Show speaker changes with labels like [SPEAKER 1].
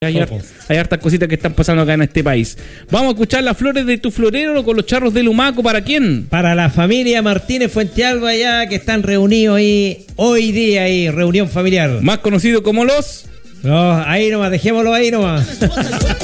[SPEAKER 1] Hay hartas cositas que están pasando acá en este país. Vamos a escuchar las flores de tu florero con los charros de Lumaco. ¿Para quién?
[SPEAKER 2] Para la familia Martínez Fuentealba allá, que están reunidos ahí hoy día, ahí, reunión familiar.
[SPEAKER 1] Más conocido como los...
[SPEAKER 2] No, ahí nomás, dejémoslo ahí nomás.